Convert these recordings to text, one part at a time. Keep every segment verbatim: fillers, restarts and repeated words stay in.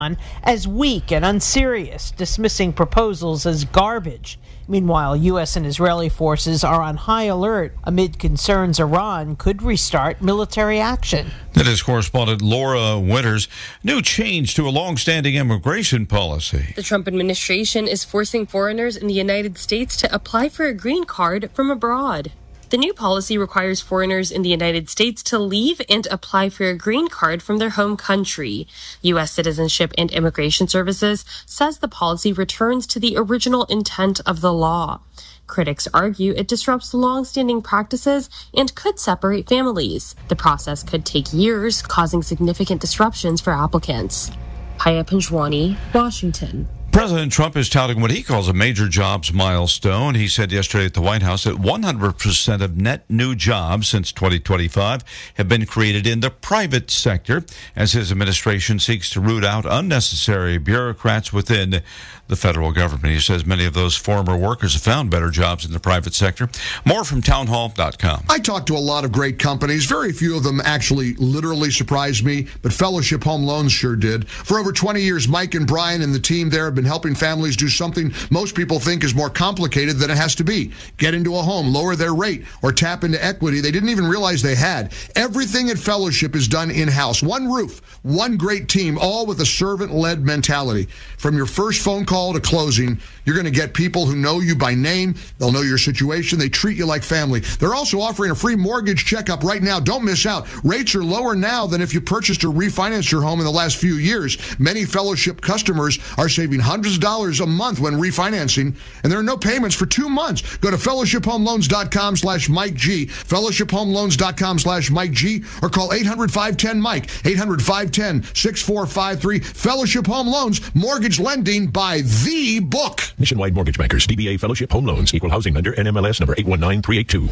as weak and unserious, dismissing proposals as garbage. Meanwhile, U S and Israeli forces are on high alert amid concerns Iran could restart military action. That is correspondent Laura Winters. New change to a long-standing immigration policy. The Trump administration is forcing foreigners in the United States to apply for a green card from abroad. The new policy requires foreigners in the United States to leave and apply for a green card from their home country. U S Citizenship and Immigration Services says the policy returns to the original intent of the law. Critics argue it disrupts long-standing practices and could separate families. The process could take years, causing significant disruptions for applicants. Haya Panjwani, Washington. President Trump is touting what he calls a major jobs milestone. He said yesterday at the White House that one hundred percent of net new jobs since twenty twenty-five have been created in the private sector as his administration seeks to root out unnecessary bureaucrats within the federal government. He says many of those former workers have found better jobs in the private sector. More from townhall dot com. I talked to a lot of great companies. Very few of them actually literally surprised me, but Fellowship Home Loans sure did. For over twenty years, Mike and Brian and the team there have been helping families do something most people think is more complicated than it has to be. Get into a home, lower their rate, or tap into equity they didn't even realize they had. Everything at Fellowship is done in-house. One roof, one great team, all with a servant-led mentality. From your first phone call to closing, you're going to get people who know you by name. They'll know your situation. They treat you like family. They're also offering a free mortgage checkup right now. Don't miss out. Rates are lower now than if you purchased or refinanced your home in the last few years. Many Fellowship customers are saving hundreds of dollars a month when refinancing, and there are no payments for two months. Go to fellowship home loans dot com slash Mike G, fellowship home loans dot com slash Mike G, or call eight hundred, five one zero, Mike, eight hundred, five one zero, six four five three. Fellowship Home Loans, mortgage lending by the book. Nationwide Mortgage Bankers, D B A Fellowship Home Loans, Equal Housing Lender, N M L S number eight one nine three eight two.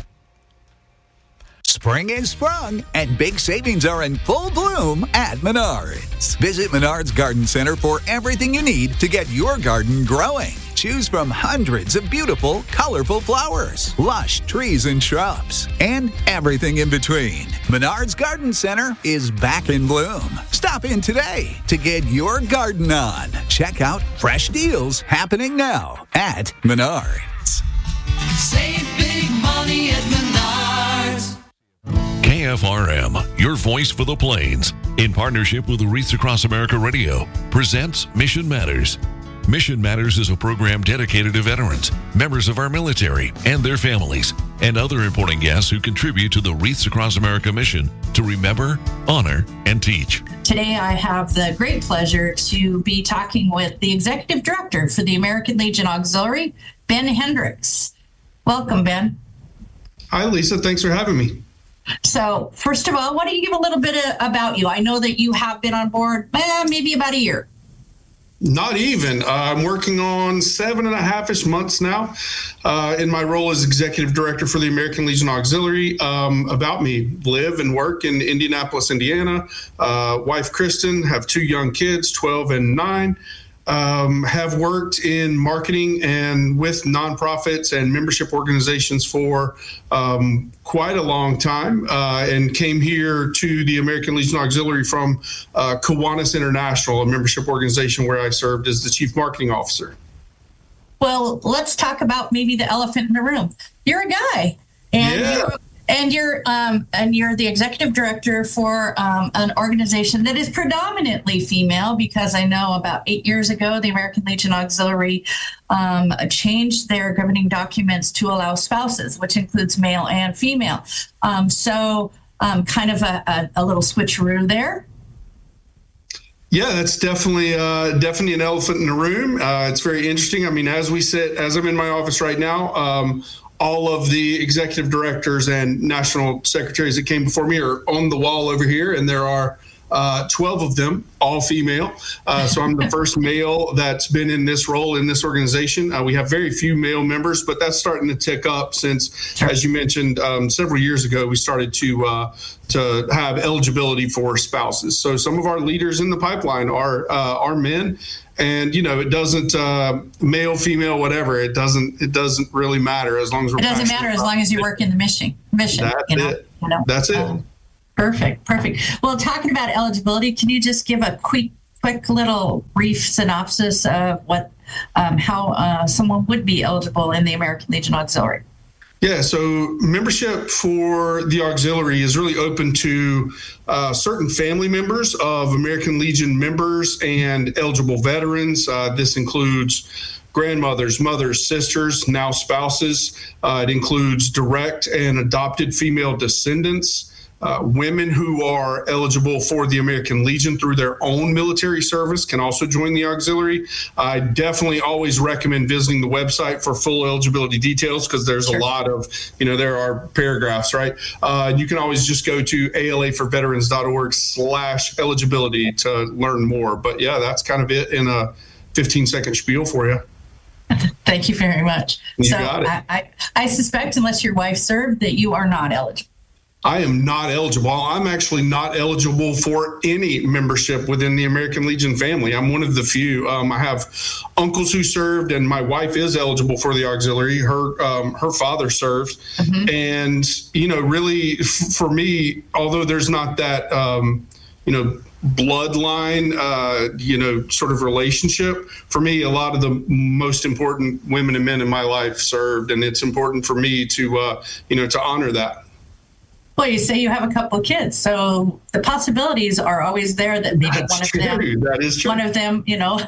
Spring is sprung, and big savings are in full bloom at Menards. Visit Menards Garden Center for everything you need to get your garden growing. Choose from hundreds of beautiful, colorful flowers, lush trees and shrubs, and everything in between. Menards Garden Center is back in bloom. Stop in today to get your garden on. Check out fresh deals happening now at Menards. Save big money at Menards. K F R M, your voice for the Plains, in partnership with Wreaths Across America Radio, presents Mission Matters. Mission Matters is a program dedicated to veterans, members of our military, and their families, and other important guests who contribute to the Wreaths Across America mission to remember, honor, and teach. Today, I have the great pleasure to be talking with the Executive Director for the American Legion Auxiliary, Ben Hendricks. Welcome, Ben. Hi, Lisa. Thanks for having me. So, first of all, why don't you give a little bit of, about you? I know that you have been on board eh, maybe about a year. Not even. Uh, I'm working on seven and a half-ish months now uh, in my role as Executive Director for the American Legion Auxiliary. Um, about me, live and work in Indianapolis, Indiana. Uh, wife, Kristen, have two young kids, twelve and nine. Um, have worked in marketing and with nonprofits and membership organizations for um, quite a long time, uh, and came here to the American Legion Auxiliary from uh, Kiwanis International, a membership organization where I served as the Chief Marketing Officer. Well, let's talk about maybe the elephant in the room. You're a guy, and yeah. you're, and you're um, and you're the executive director for um, an organization that is predominantly female. Because I know about eight years ago, the American Legion Auxiliary um, changed their governing documents to allow spouses, which includes male and female. Um, so, um, kind of a, a, a little switcheroo there. Yeah, that's definitely uh, definitely an elephant in the room. Uh, it's very interesting. I mean, as we sit, as I'm in my office right now, um, all of the executive directors and national secretaries that came before me are on the wall over here, and there are uh, twelve of them, all female. Uh, so I'm the first male that's been in this role in this organization. Uh, we have very few male members, but that's starting to tick up since, as you mentioned, um, several years ago, we started to uh, to have eligibility for spouses. So some of our leaders in the pipeline are uh, are men. And, you know, it doesn't uh, male, female, whatever. It doesn't it doesn't really matter as long as we're It doesn't matter as long as you work in the mission. mission That's you know, it. You know? That's it. Um, perfect. Perfect. Well, talking about eligibility, can you just give a quick quick little brief synopsis of what um, how uh, someone would be eligible in the American Legion Auxiliary? Yeah, so membership for the auxiliary is really open to uh, certain family members of American Legion members and eligible veterans. Uh, this includes grandmothers, mothers, sisters, now spouses. Uh, it includes direct and adopted female descendants. Uh, women who are eligible for the American Legion through their own military service can also join the auxiliary. I definitely always recommend visiting the website for full eligibility details, because there's sure. a lot of, you know, there are paragraphs, right? Uh, you can always just go to A L A for veterans dot org slash eligibility to learn more. But yeah, that's kind of it in a fifteen second spiel for you. Thank you very much. You so got it. I, I, I suspect, unless your wife served, that you are not eligible. I am not eligible. I'm actually not eligible for any membership within the American Legion family. I'm one of the few. Um, I have uncles who served, and my wife is eligible for the auxiliary. Her um, her father served. Mm-hmm. And, you know, really, f- for me, although there's not that, um, you know, bloodline, uh, you know, sort of relationship, for me, a lot of the most important women and men in my life served. And it's important for me to, uh, you know, to honor that. Well, you say you have a couple of kids, so the possibilities are always there that maybe That's one of true. them, that is true. one of them, you know,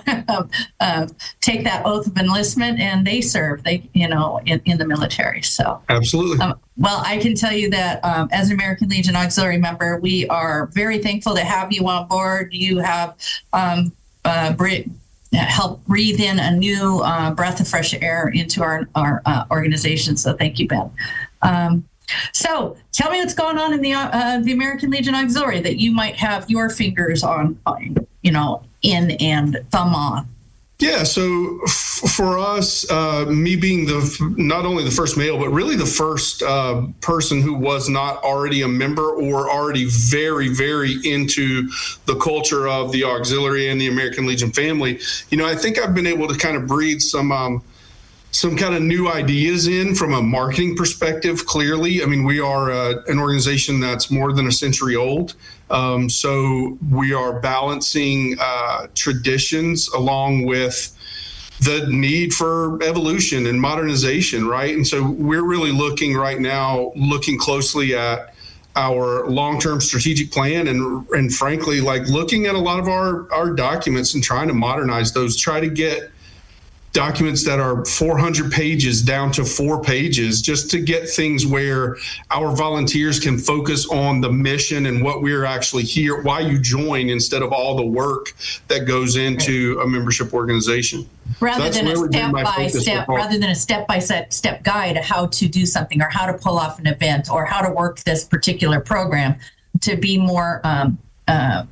uh, take that oath of enlistment and they serve, they, you know, in, in the military. So absolutely. Um, well, I can tell you that um, as an American Legion Auxiliary member, we are very thankful to have you on board. You have um, uh, Brit. help breathe in a new uh, breath of fresh air into our our uh, organization. So thank you, Ben. Um, So tell me what's going on in the uh, the American Legion Auxiliary that you might have your fingers on, you know, in and thumb on. Yeah, so f- for us, uh, me being the not only the first male, but really the first uh, person who was not already a member or already very, very into the culture of the auxiliary and the American Legion family, you know, I think I've been able to kind of breathe some um, some kind of new ideas in from a marketing perspective. Clearly, I mean, we are uh, an organization that's more than a century old. Um, so we are balancing uh, traditions along with the need for evolution and modernization, right? And so we're really looking right now, looking closely at our long-term strategic plan and, and frankly, like looking at a lot of our, our documents and trying to modernize those, try to get documents that are four hundred pages down to four pages, just to get things where our volunteers can focus on the mission and what we're actually here, why you join, instead of all the work that goes into a membership organization. Rather so than a step by step, rather than a step by step guide of how to do something or how to pull off an event or how to work this particular program, to be more um, uh,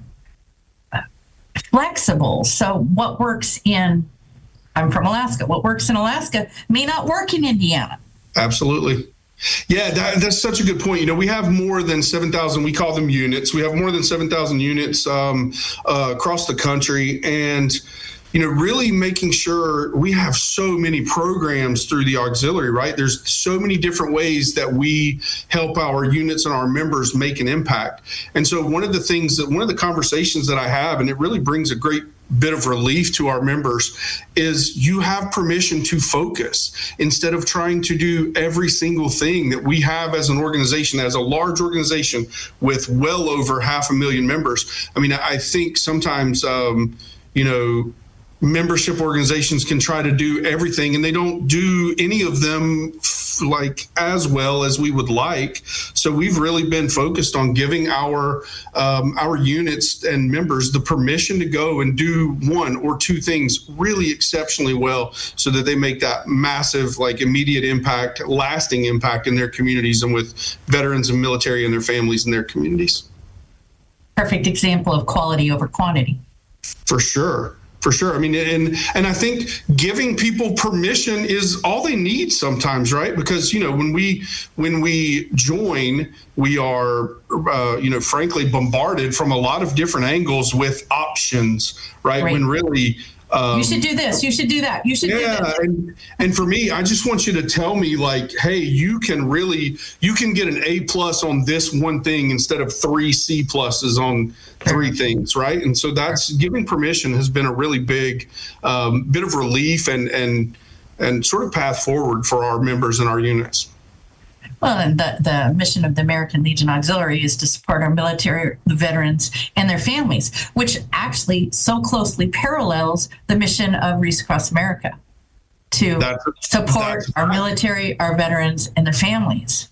flexible. So what works in I'm from Alaska. What works in Alaska may not work in Indiana. Absolutely. Yeah, that, that's such a good point. You know, we have more than seven thousand, we call them units. We have more than seven thousand units um, uh, across the country. And, you know, really making sure we have so many programs through the auxiliary, right? There's so many different ways that we help our units and our members make an impact. And so one of the things that, one of the conversations that I have, and it really brings a great bit of relief to our members, is you have permission to focus instead of trying to do every single thing that we have as an organization, as a large organization with well over half a million members. I mean, I think sometimes, um, you know, membership organizations can try to do everything and they don't do any of them f- like as well as we would like. So we've really been focused on giving our um, our units and members the permission to go and do one or two things really exceptionally well, so that they make that massive, like, immediate impact, lasting impact in their communities and with veterans and military and their families and their communities. Perfect example of quality over quantity. For sure. For sure. I mean, and and I think giving people permission is all they need sometimes, right? Because, you know, when we when we join, we are uh, you know, frankly, bombarded from a lot of different angles with options, right? right. When really, um, you should do this, you should do that, you should yeah, do this. And, and for me, I just want you to tell me, like, hey, you can really, you can get an A plus on this one thing instead of three C pluses on three things, right? And so that's giving permission has been a really big um, bit of relief and and and sort of path forward for our members and our units. Well, and the, the mission of the American Legion Auxiliary is to support our military veterans and their families, which actually so closely parallels the mission of Wreaths Across America to that's, support that's our military, our veterans, and their families.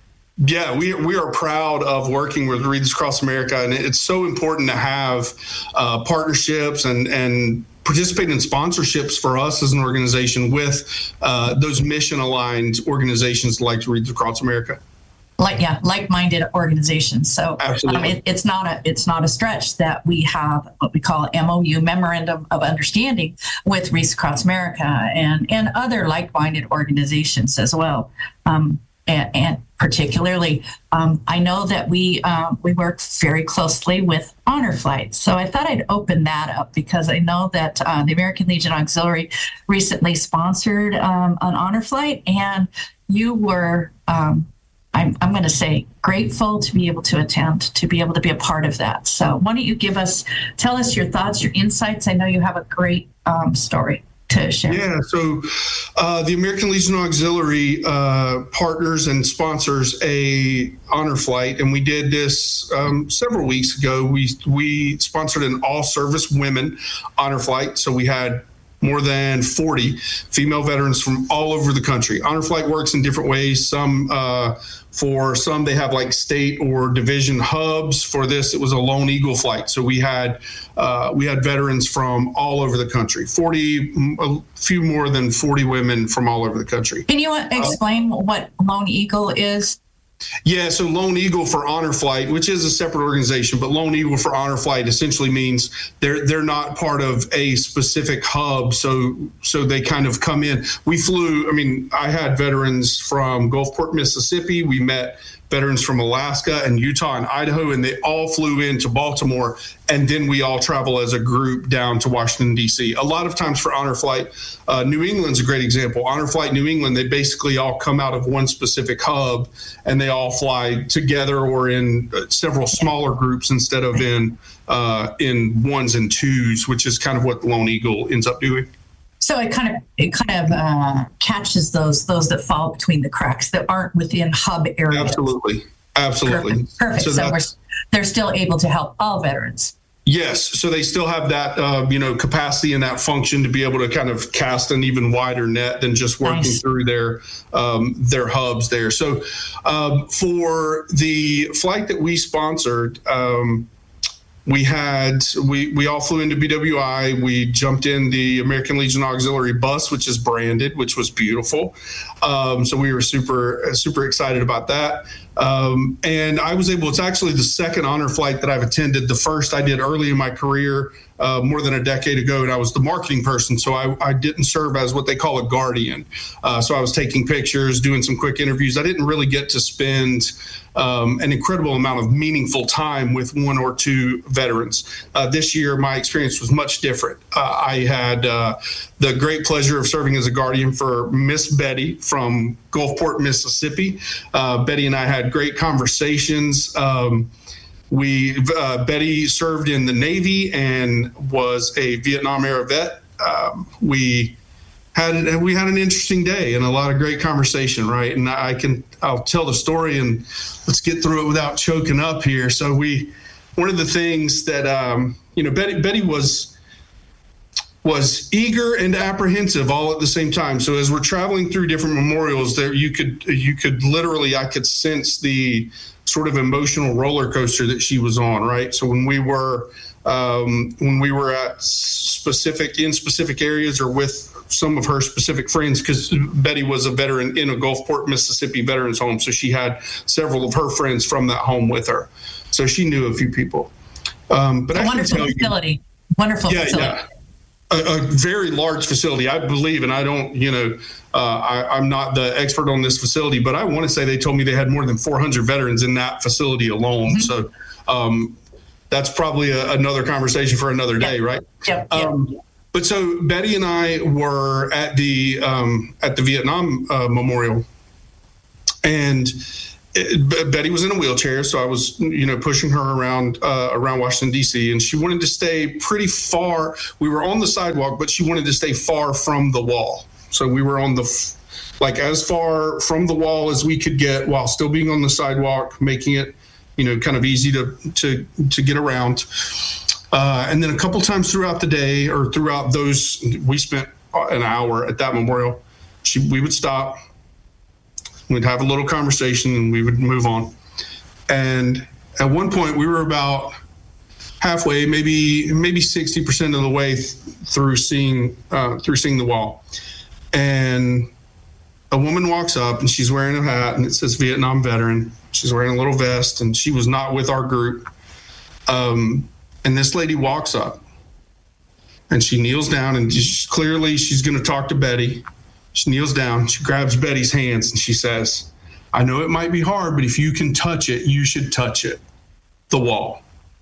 Yeah, we we are proud of working with Wreaths Across America, and it's so important to have uh, partnerships and and participate in sponsorships for us as an organization with uh, those mission-aligned organizations like Wreaths Across America. Like yeah, like-minded organizations. So Absolutely. Um, it, it's not a it's not a stretch that we have what we call M O U, Memorandum of Understanding, with Wreaths Across America and and other like-minded organizations as well. Um, And, and particularly, um, I know that we um, we work very closely with Honor Flight. So I thought I'd open that up because I know that uh, the American Legion Auxiliary recently sponsored um, an Honor Flight, and you were, um, I'm, I'm going to say, grateful to be able to attend, to be able to be a part of that. So why don't you give us, tell us your thoughts, your insights. I know you have a great um, story to share. Yeah, so uh, the American Legion Auxiliary uh, partners and sponsors a honor flight, and we did this um, several weeks ago. We we sponsored an all-service women honor flight, so we had more than forty female veterans from all over the country. Honor Flight works in different ways. Some, uh, for some, they have like state or division hubs. For this, it was a Lone Eagle flight. So we had uh, we had veterans from all over the country. forty, a few more than forty women from all over the country. Can you explain uh, what Lone Eagle is? Yeah, so Lone Eagle for Honor Flight, which is a separate organization, but Lone Eagle for Honor Flight essentially means they're they're not part of a specific hub, so so they kind of come in. We flew, I mean, I had veterans from Gulfport, Mississippi. We met veterans from Alaska and Utah and Idaho, and they all flew into Baltimore, and then we all travel as a group down to Washington, D C. A lot of times for Honor Flight, uh, New England's a great example. Honor Flight New England, they basically all come out of one specific hub, and they all fly together or in several smaller groups instead of in uh, in ones and twos, which is kind of what Lone Eagle ends up doing. So it kind of it kind of uh, catches those those that fall between the cracks that aren't within hub areas. Absolutely, absolutely. Perfect. Perfect. So, so we're, they're still able to help all veterans. Yes, so they still have that uh, you know capacity and that function to be able to kind of cast an even wider net than just working nice. through their um, their hubs there. So um, for the flight that we sponsored. Um, We had, we, we all flew into B W I. We jumped in the American Legion Auxiliary bus, which is branded, which was beautiful. Um, so we were super, super excited about that. Um, and I was able, it's actually the second honor flight that I've attended. The first I did early in my career, uh, more than a decade ago, and I was the marketing person. So I, I didn't serve as what they call a guardian. Uh, so I was taking pictures, doing some quick interviews. I didn't really get to spend Um, an incredible amount of meaningful time with one or two veterans. Uh, this year, my experience was much different. Uh, I had uh, the great pleasure of serving as a guardian for Miss Betty from Gulfport, Mississippi. Uh, Betty and I had great conversations. Um, we uh, Betty served in the Navy and was a Vietnam era vet. Um, we Had we had an interesting day and a lot of great conversation, right? And I can I'll tell the story and let's get through it without choking up here. So we, one of the things that um, you know, Betty Betty was was eager and apprehensive all at the same time. So as we're traveling through different memorials, there you could you could literally I could sense the sort of emotional roller coaster that she was on, right? So when we were um, when we were at specific in specific areas or with some of her specific friends, because Betty was a veteran in a Gulfport, Mississippi veterans home. So she had several of her friends from that home with her. So she knew a few people. Um, but a I wonderful can tell facility. You, wonderful yeah, facility. Yeah. a, a very large facility, I believe, and I don't, you know, uh, I, I'm not the expert on this facility, but I want to say they told me they had more than four hundred veterans in that facility alone. Mm-hmm. So um, that's probably a, another conversation for another day, yep. right? Yep. Um, yep. But so Betty and I were at the um, at the Vietnam uh, Memorial, and it, Betty was in a wheelchair, so I was, you know, pushing her around uh, around Washington D C, and she wanted to stay pretty far. We were on the sidewalk, but she wanted to stay far from the wall. So we were on the like as far from the wall as we could get while still being on the sidewalk, making it, you know, kind of easy to to to get around. Uh, and then a couple times throughout the day, or throughout those, we spent an hour at that memorial. She, we would stop, we'd have a little conversation, and we would move on. And at one point, we were about halfway, maybe maybe sixty percent of the way th- through seeing uh, through seeing the wall, and a woman walks up, and she's wearing a hat, and it says Vietnam veteran. She's wearing a little vest, and she was not with our group. Um, And this lady walks up, and she kneels down, and she's, clearly she's going to talk to Betty. She kneels down, she grabs Betty's hands, and she says, I know it might be hard, but if you can touch it, you should touch it, the wall.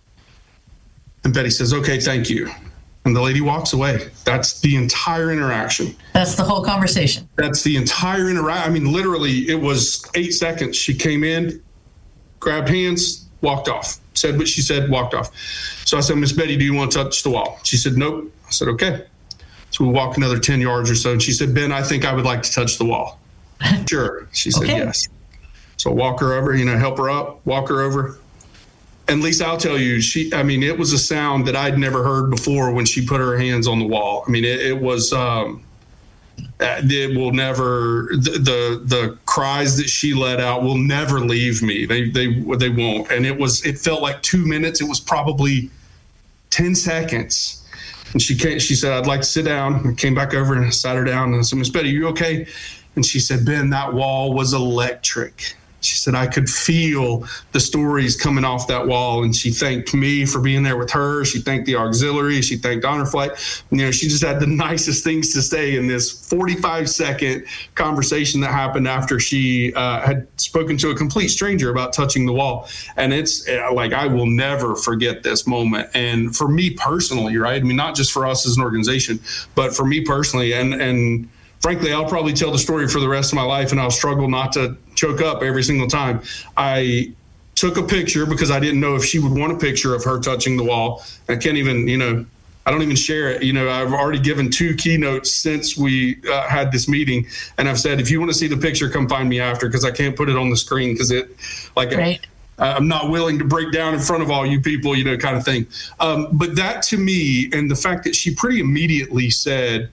And Betty says, okay, thank you. And the lady walks away. That's the entire interaction. That's the whole conversation. That's the entire interaction. I mean, literally, it was eight seconds. She came in, grabbed hands, walked off. Said what she said, walked off. So I said, Miss Betty, do you want to touch the wall? She said, nope. I said, okay. So we walked another ten yards or so. And she said, Ben, I think I would like to touch the wall. Sure. She said, okay. Yes. So walk her over, you know, help her up, walk her over. And Lisa, I'll tell you, she, I mean, it was a sound that I'd never heard before when she put her hands on the wall. I mean, it, it was, um, it will never, the, the the cries that she let out will never leave me. They they they won't. And it was, it felt like two minutes. It was probably ten seconds. And she came, she said, I'd like to sit down. I came back over and sat her down. And I said, Miss Betty, you okay? And she said, Ben, that wall was electric. She said, I could feel the stories coming off that wall. And she thanked me for being there with her. She thanked the auxiliary. She thanked Honor Flight. You know, she just had the nicest things to say in this forty-five second conversation that happened after she uh, had spoken to a complete stranger about touching the wall. And it's uh, like, I will never forget this moment. And for me personally, right? I mean, not just for us as an organization, but for me personally, and, and, frankly, I'll probably tell the story for the rest of my life, and I'll struggle not to choke up every single time. I took a picture because I didn't know if she would want a picture of her touching the wall. I can't even, you know, I don't even share it. You know, I've already given two keynotes since we uh, had this meeting, and I've said, if you want to see the picture, come find me after, because I can't put it on the screen because it, like, right. I, I'm not willing to break down in front of all you people, you know, kind of thing. Um, but that to me, and the fact that she pretty immediately said,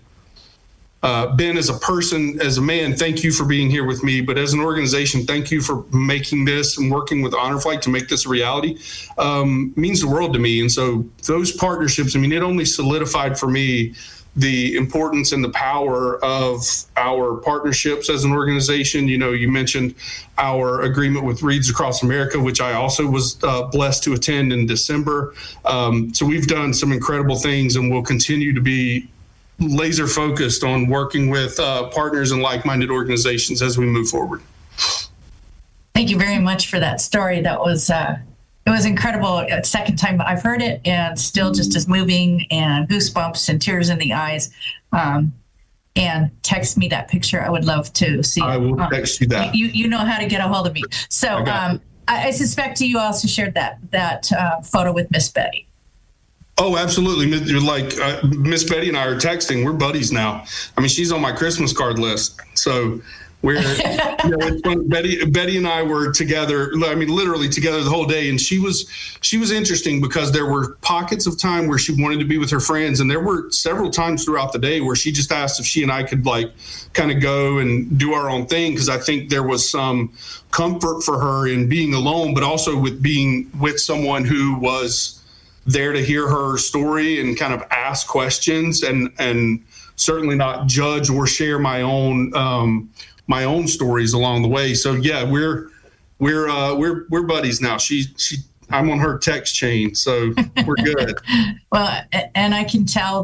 Uh, Ben, as a person, as a man, thank you for being here with me. But as an organization, thank you for making this and working with Honor Flight to make this a reality. Um, means the world to me. And so those partnerships, I mean, it only solidified for me the importance and the power of our partnerships as an organization. You know, you mentioned our agreement with Reads Across America, which I also was uh, blessed to attend in December. Um, so we've done some incredible things, and we'll continue to be laser focused on working with uh, partners and like-minded organizations as we move forward. Thank you very much for that story. That was uh, it was incredible. Second time I've heard it, and still just as moving, and goosebumps and tears in the eyes. Um, and text me that picture. I would love to see. I will text you that. You you know how to get a hold of me. So I, um, I, I suspect you also shared that that uh, photo with Miss Betty. Oh, absolutely. Like uh, Miss Betty and I are texting. We're buddies now. I mean, she's on my Christmas card list. So we're, you know, it's fun. Betty, Betty and I were together. I mean, literally together the whole day. And she was, she was interesting because there were pockets of time where she wanted to be with her friends. And there were several times throughout the day where she just asked if she and I could like kind of go and do our own thing. Cause I think there was some comfort for her in being alone, but also with being with someone who was there to hear her story and kind of ask questions, and and certainly not judge or share my own um, my own stories along the way. So yeah, we're we're uh, we're we're buddies now. She she I'm on her text chain, so we're good. Well, and I can tell that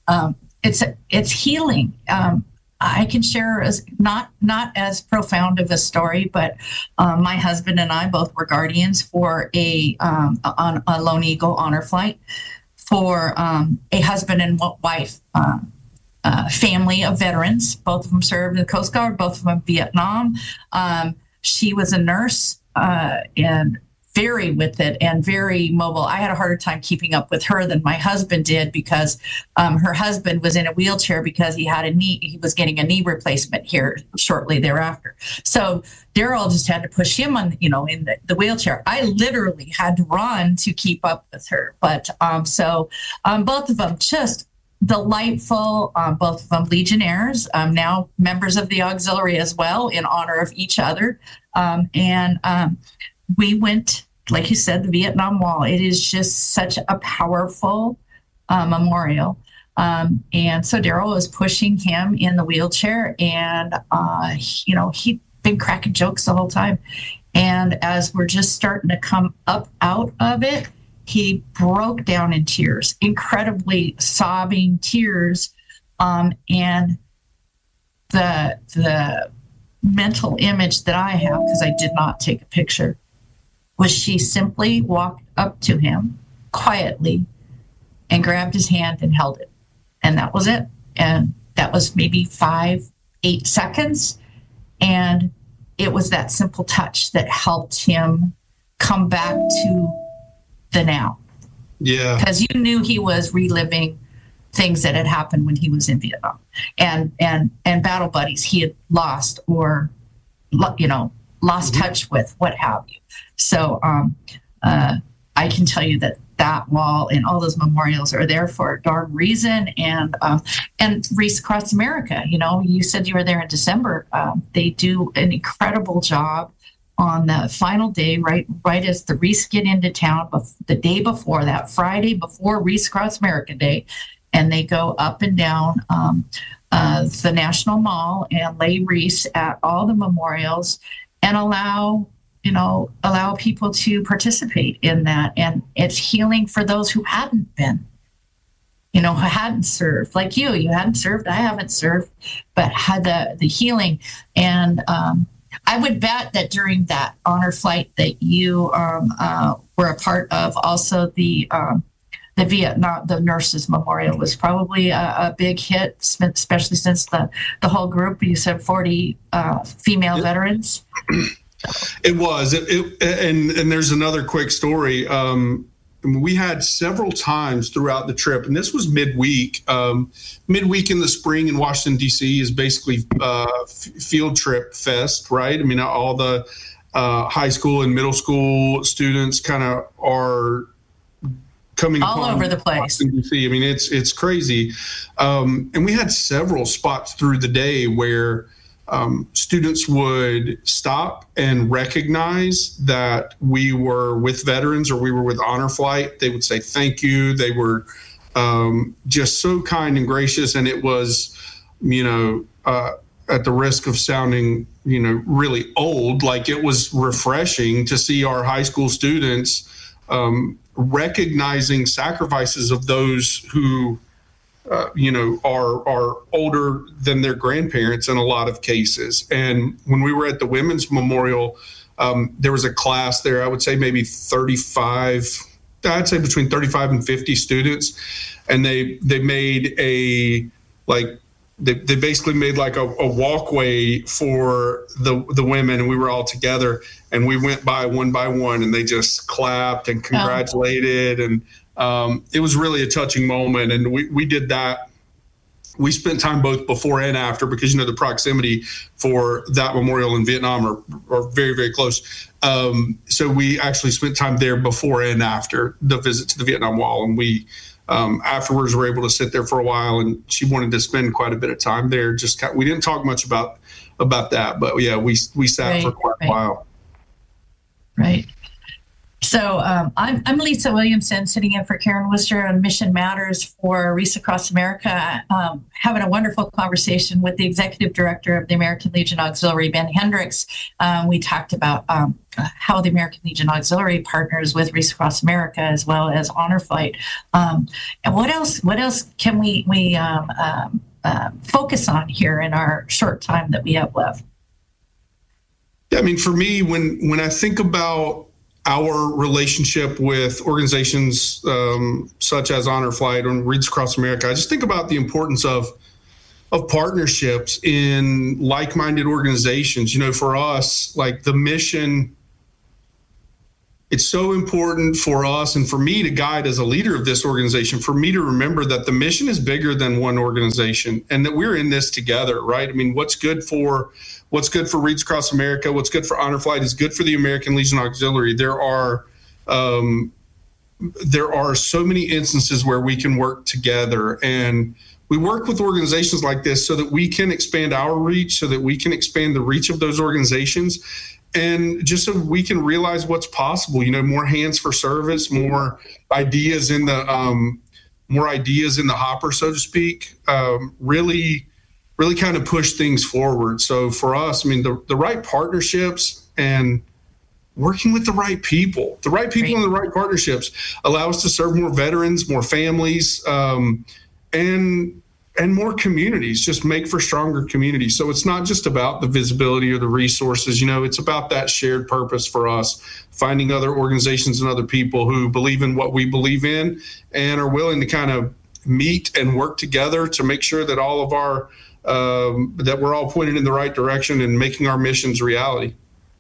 um, it's it's healing. Um, I can share as not not as profound of a story, but um, my husband and I both were guardians for a um, on a Lone Eagle honor flight for um, a husband and wife um, uh, family of veterans. Both of them served in the Coast Guard. Both of them in Vietnam. Um, she was a nurse uh, and very with it and very mobile. I had a harder time keeping up with her than my husband did because um, her husband was in a wheelchair because he had a knee, he was getting a knee replacement here shortly thereafter. So Daryl just had to push him on, you know, in the, the wheelchair. I literally had to run to keep up with her. But um, so um, both of them just delightful, um, both of them Legionnaires, um, now members of the auxiliary as well in honor of each other. Um, and um, we went, like you said, the Vietnam Wall. It is just such a powerful uh, memorial. Um, and so Daryl was pushing him in the wheelchair, and, uh, you know, he'd been cracking jokes the whole time. And as we're just starting to come up out of it, he broke down in tears, incredibly sobbing tears. Um, and the, the mental image that I have, because I did not take a picture, was she simply walked up to him quietly and grabbed his hand and held it. And that was it. And that was maybe five, eight seconds. And it was that simple touch that helped him come back to the now. Yeah. Because you knew he was reliving things that had happened when he was in Vietnam. And and and battle buddies he had lost or, you know, lost mm-hmm. touch with, what have you. So um, uh, I can tell you that that wall and all those memorials are there for a darn reason. And um, and Wreaths Across America, you know, you said you were there in December. Um, they do an incredible job on the final day, right right as the wreaths get into town, the day before that, Friday before Wreaths Across America Day, and they go up and down um, uh, the National Mall and lay wreaths at all the memorials and allow, you know, allow people to participate in that. And it's healing for those who hadn't been, you know, who hadn't served, like you, you hadn't served, I haven't served, but had the, the healing. And um, I would bet that during that honor flight that you um, uh, were a part of, also the um, the Vietnam, the Nurses Memorial was probably a, a big hit, especially since the, the whole group, you said forty uh, female yep. veterans. It was, it, it, and and there's another quick story. Um, we had several times throughout the trip, and this was midweek. Um, midweek in the spring in Washington, D C is basically uh, f- field trip fest, right? I mean, all the uh, high school and middle school students kind of are coming all over the place. D C. I mean, it's it's crazy. Um, and we had several spots through the day where Um, students would stop and recognize that we were with veterans or we were with Honor Flight. They would say thank you. They were um, just so kind and gracious. And it was, you know, uh, at the risk of sounding, you know, really old, like it was refreshing to see our high school students um, recognizing sacrifices of those who Uh, you know, are are older than their grandparents in a lot of cases. And when we were at the Women's Memorial, um, there was a class there, I would say maybe thirty-five, I'd say between thirty-five and fifty students. And they they made a, like, they, they basically made like a, a walkway for the the women, and we were all together. And we went by one by one, and they just clapped and congratulated. Oh. And Um, it was really a touching moment, and we, we did that. We spent time both before and after because, you know, the proximity for that memorial in Vietnam are, are very, very close. Um, so we actually spent time there before and after the visit to the Vietnam Wall, and we um, afterwards were able to sit there for a while, and she wanted to spend quite a bit of time there. Just kind of, we didn't talk much about about that, but yeah, we we sat right, for quite right. a while. Right. So um, I'm, I'm Lisa Williamson, sitting in for Karen Worcester on Mission Matters for Reese Across America, um, having a wonderful conversation with the Executive Director of the American Legion Auxiliary, Ben Hendricks. Um, we talked about um, how the American Legion Auxiliary partners with Reese Across America as well as Honor Flight. Um, and what else? What else can we we um, um, uh, focus on here in our short time that we have left? Yeah, I mean, for me, when when I think about our relationship with organizations um, such as Honor Flight and Reese Across America, I just think about the importance of of partnerships in like-minded organizations. You know, for us, like the mission, it's so important for us and for me to guide as a leader of this organization, for me to remember that the mission is bigger than one organization and that we're in this together, right? I mean, what's good for what's good for Reese Across America, what's good for Honor Flight is good for the American Legion Auxiliary. There are um, there are so many instances where we can work together, and we work with organizations like this so that we can expand our reach, so that we can expand the reach of those organizations, and just so we can realize what's possible. You know, more hands for service, more ideas in the um, more ideas in the hopper, so to speak. Um, really. really kind of push things forward. So for us, I mean, the, the right partnerships and working with the right people, the right people and the right partnerships allow us to serve more veterans, more families, um, and and more communities, just make for stronger communities. So it's not just about the visibility or the resources, you know, it's about that shared purpose for us, finding other organizations and other people who believe in what we believe in and are willing to kind of meet and work together to make sure that all of our Um, that we're all pointed in the right direction and making our missions reality.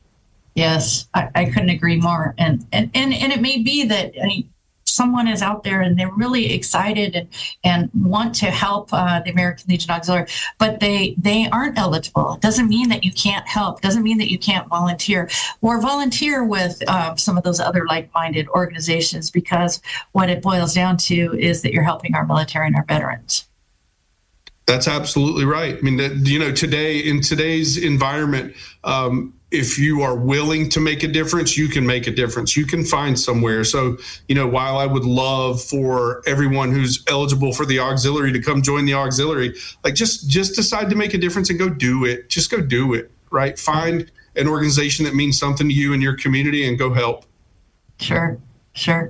Yes, I, I couldn't agree more. And, and and and it may be that I mean, someone is out there and they're really excited and, and want to help uh, the American Legion Auxiliary, but they they aren't eligible. It doesn't mean that you can't help. It doesn't mean that you can't volunteer or volunteer with uh, some of those other like-minded organizations, because what it boils down to is that you're helping our military and our veterans. That's absolutely right. I mean, that, you know, today in today's environment, um, if you are willing to make a difference, you can make a difference. You can find somewhere. So, you know, while I would love for everyone who's eligible for the auxiliary to come join the auxiliary, like just just decide to make a difference and go do it. Just go do it, right? Find an organization that means something to you and your community and go help. Sure, sure.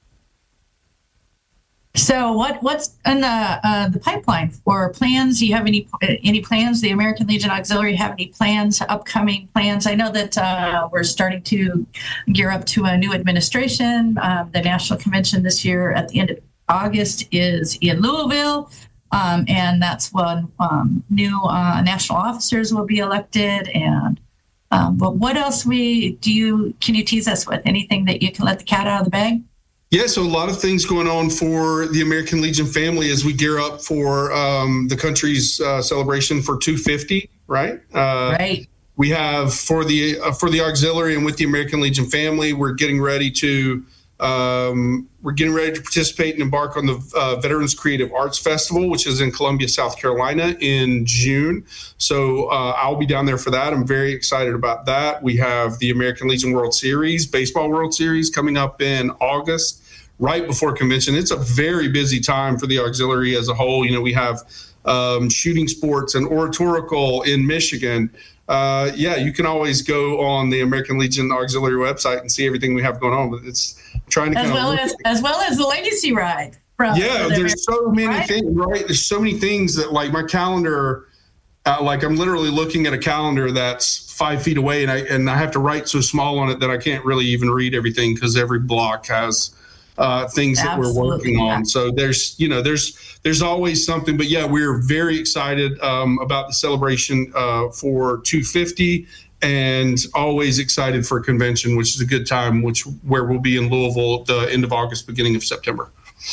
So what what's in the uh, the pipeline for plans? Do you have any any plans? The American Legion Auxiliary have any plans, upcoming plans? I know that uh, we're starting to gear up to a new administration. Um, the national convention this year at the end of August is in Louisville, um, and that's when um, new uh, national officers will be elected. And um, but what else we do you can you tease us with? Anything that you can let the cat out of the bag? Yeah, so a lot of things going on for the American Legion family as we gear up for um, the country's uh, celebration for two fifty, right? Uh, right. We have for the uh, for the auxiliary and with the American Legion family, we're getting ready to um, we're getting ready to participate and embark on the uh, Veterans Creative Arts Festival, which is in Columbia, South Carolina, in June. So uh, I'll be down there for that. I'm very excited about that. We have the American Legion World Series, Baseball World Series, coming up in August, right before convention. It's a very busy time for the auxiliary as a whole. You know, we have um, shooting sports and oratorical in Michigan. Uh, yeah, you can always go on the American Legion Auxiliary website and see everything we have going on. But it's trying to as kind well of as as well as the legacy ride. From yeah, the there's so many right? things, right? There's so many things that, like, my calendar, uh, like I'm literally looking at a calendar that's five feet away, and I and I have to write so small on it that I can't really even read everything because every block has uh, things that Absolutely. we're working on. So there's, you know, there's there's always something. But yeah, we're very excited um, about the celebration uh, for two fifty, and always excited for convention, which is a good time, which where we'll be in Louisville at the end of August, beginning of September.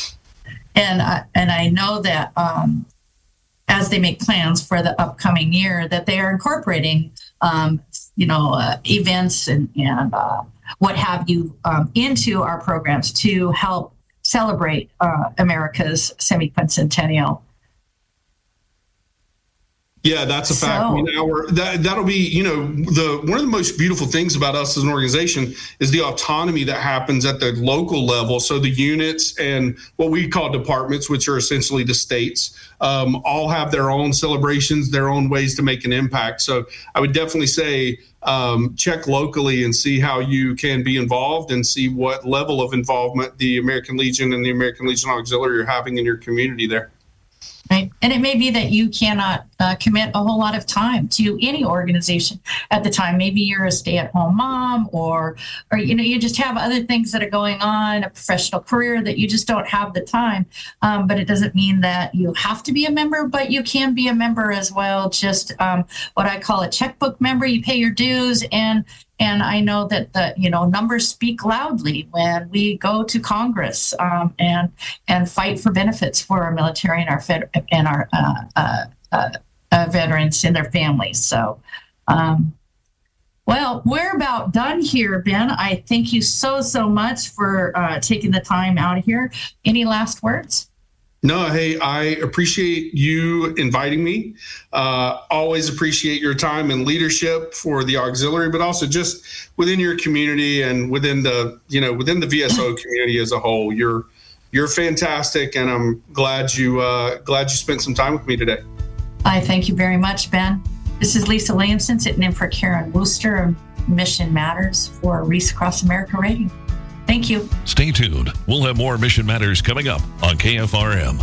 And I, and I know that um, as they make plans for the upcoming year, that they are incorporating, um, you know, uh, events and, and uh, what have you um, into our programs to help celebrate uh, America's semi-quincentennial. Yeah, that's a fact. So, I mean, our, that, that'll be, you know, the one of the most beautiful things about us as an organization is the autonomy that happens at the local level. So the units and what we call departments, which are essentially the states, um, all have their own celebrations, their own ways to make an impact. So I would definitely say um, check locally and see how you can be involved and see what level of involvement the American Legion and the American Legion Auxiliary are having in your community there. Right. And it may be that you cannot uh, commit a whole lot of time to any organization at the time. Maybe you're a stay-at-home mom, or, or you know, you just have other things that are going on, a professional career that you just don't have the time. Um, but it doesn't mean that you have to be a member, but you can be a member as well. Just um, what I call a checkbook member. You pay your dues, and And I know that the you know numbers speak loudly when we go to Congress um, and and fight for benefits for our military and our fed, and our uh, uh, uh, uh, veterans and their families. So, um, well, we're about done here, Ben. I thank you so so much for uh, taking the time out here. Any last words? No, hey, I appreciate you inviting me. Uh, always appreciate your time and leadership for the auxiliary, but also just within your community and within the, you know, within the V S O community as a whole. You're you're fantastic, and I'm glad you uh, glad you spent some time with me today. I thank you very much, Ben. This is Lisa Williamson sitting in for Karen Wooster of Mission Matters for Reese Across America Radio. Thank you. Stay tuned. We'll have more Mission Matters coming up on K F R M.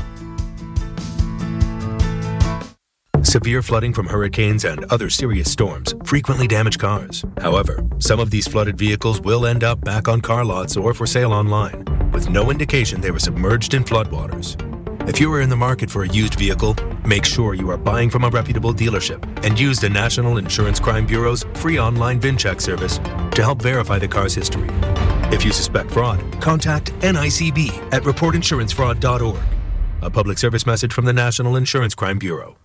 Severe flooding from hurricanes and other serious storms frequently damage cars. However, some of these flooded vehicles will end up back on car lots or for sale online, with no indication they were submerged in floodwaters. If you are in the market for a used vehicle, make sure you are buying from a reputable dealership and use the National Insurance Crime Bureau's free online VIN check service to help verify the car's history. If you suspect fraud, contact N I C B at report insurance fraud dot org. A public service message from the National Insurance Crime Bureau.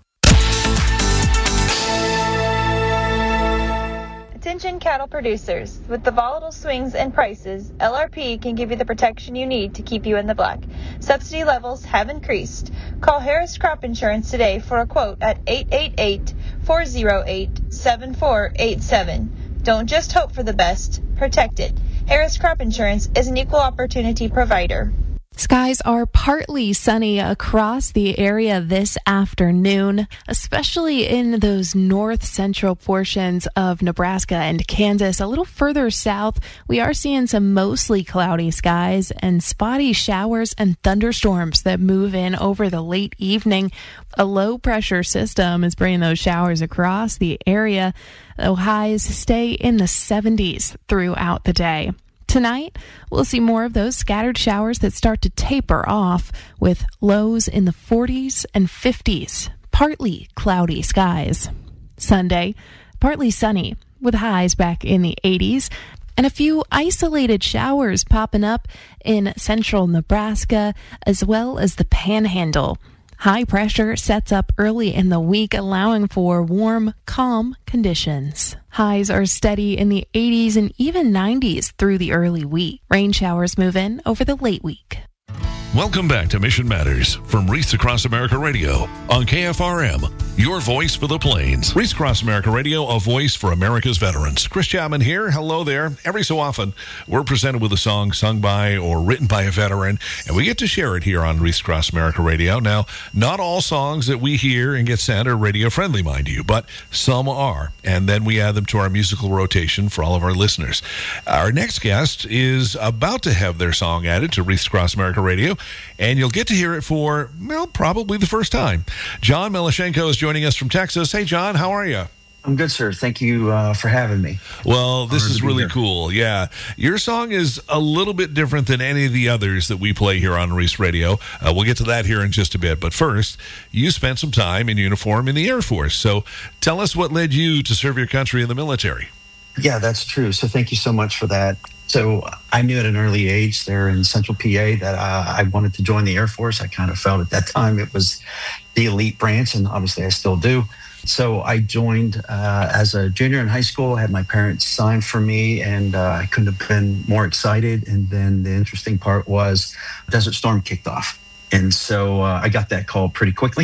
Attention cattle producers. With the volatile swings in prices, L R P can give you the protection you need to keep you in the black. Subsidy levels have increased. Call Harris Crop Insurance today for a quote at eight eight eight, four oh eight, seven four eight seven. Don't just hope for the best, protect it. Harris Crop Insurance is an equal opportunity provider. Skies are partly sunny across the area this afternoon, especially in those north central portions of Nebraska and Kansas. A little further south, we are seeing some mostly cloudy skies and spotty showers and thunderstorms that move in over the late evening. A low pressure system is bringing those showers across the area. The highs stay in the seventies throughout the day. Tonight, we'll see more of those scattered showers that start to taper off with lows in the forties and fifties, partly cloudy skies. Sunday, partly sunny with highs back in the eighties, and a few isolated showers popping up in central Nebraska as well as the Panhandle. High pressure sets up early in the week, allowing for warm, calm conditions. Highs are steady in the eighties and even nineties through the early week. Rain showers move in over the late week. Welcome back to Mission Matters from Reese Across America Radio on K F R M, your voice for the plains. Reese Across America Radio, a voice for America's veterans. Chris Chapman here. Hello there. Every so often, we're presented with a song sung by or written by a veteran, and we get to share it here on Reese Across America Radio. Now, not all songs that we hear and get sent are radio-friendly, mind you, but some are, and then we add them to our musical rotation for all of our listeners. Our next guest is about to have their song added to Reese Across America Radio, and you'll get to hear it for, well, probably the first time. John Milashenko is joining us from Texas. Hey, John, how are you? I'm good, sir. Thank you uh, for having me. Well, this Honored is really cool. Yeah. Your song is a little bit different than any of the others that we play here on Reese Radio. Uh, we'll get to that here in just a bit. But first, you spent some time in uniform in the Air Force. So tell us what led you to serve your country in the military. Yeah, that's true. So thank you so much for that. So I knew at an early age there in Central P A that uh, I wanted to join the Air Force. I kind of felt at that time it was the elite branch, and obviously I still do. So I joined uh, as a junior in high school, had my parents sign for me, and uh, I couldn't have been more excited. And then the interesting part was Desert Storm kicked off. And so uh, I got that call pretty quickly.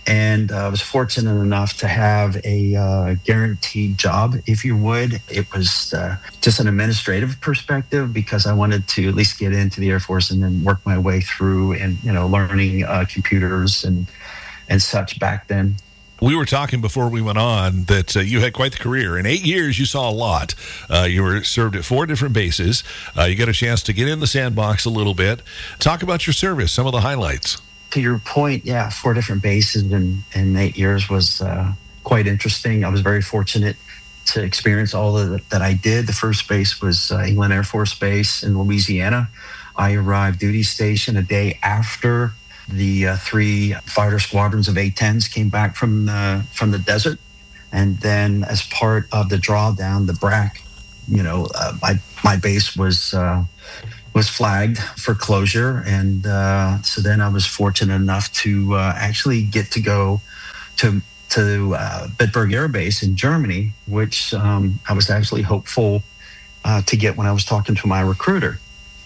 And uh, I was fortunate enough to have a uh, guaranteed job, if you would. It was uh, just an administrative perspective because I wanted to at least get into the Air Force and then work my way through and, you know, learning uh, computers and and such back then. We were talking before we went on that uh, you had quite the career. In eight years, you saw a lot. Uh, you were served at four different bases. Uh, you got a chance to get in the sandbox a little bit. Talk about your service, some of the highlights. To your point, yeah, four different bases in, in eight years was uh, quite interesting. I was very fortunate to experience all of the, that I did. The first base was uh, England Air Force Base in Louisiana. I arrived duty station a day after the uh, three fighter squadrons of A tens came back from the, from the desert. And then as part of the drawdown, the B R A C, you know, uh, my, my base was... Uh, was flagged for closure. And uh, so then I was fortunate enough to uh, actually get to go to to uh, Bitburg Air Base in Germany, which um, I was actually hopeful uh, to get when I was talking to my recruiter.